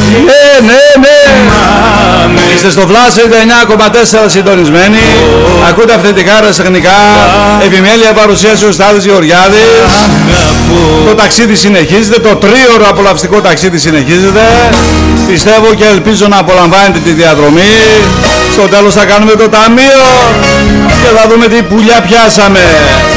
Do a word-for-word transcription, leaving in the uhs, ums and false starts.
Ναι, ναι, ναι. Είστε στο Flash ενενήντα εννιά κόμμα τέσσερα συντονισμένοι. Ακούτε αυθεντικά ρεσαγνικά. Επιμέλεια παρουσίαση ο Στάδης Γεωργιάδης. Το ταξίδι συνεχίζεται. Το τρίωρο απολαυστικό ταξίδι συνεχίζεται. Πιστεύω και ελπίζω να απολαμβάνετε τη διαδρομή. Στο τέλος θα κάνουμε το ταμείο και θα δούμε τι πουλιά πιάσαμε.